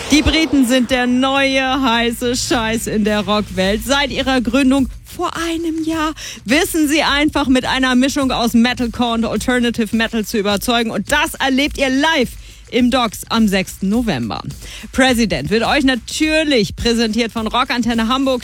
Die Briten sind der neue heiße Scheiß in der Rockwelt. Seit ihrer Gründung vor einem Jahr wissen sie einfach mit einer Mischung aus Metalcore und Alternative Metal zu überzeugen. Und das erlebt ihr live im Docks am 6. November. President wird euch natürlich präsentiert von Rockantenne Hamburg.